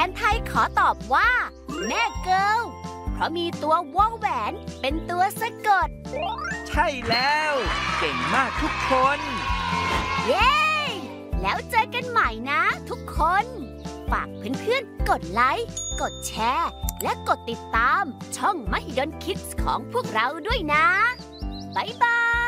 นไทยขอตอบว่าแม่เกิลเพราะมีตัววอแหวนเป็นตัวสะกดใช่แล้วเก่งมากทุกคนเย้แล้วเจอกันใหม่นะทุกคนฝากเพื่อนๆกดไลค์กดแชร์และกดติดตามช่องมหิดลคิดส์ของพวกเราด้วยนะบ๊ายบาย